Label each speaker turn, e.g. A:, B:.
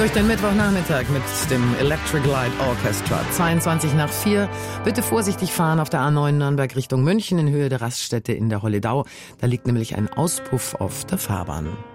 A: Durch den Mittwochnachmittag mit dem Electric Light Orchestra. 4:22. Bitte vorsichtig fahren auf der A9 Nürnberg Richtung München in Höhe der Raststätte in der Holledau. Da liegt nämlich ein Auspuff auf der Fahrbahn.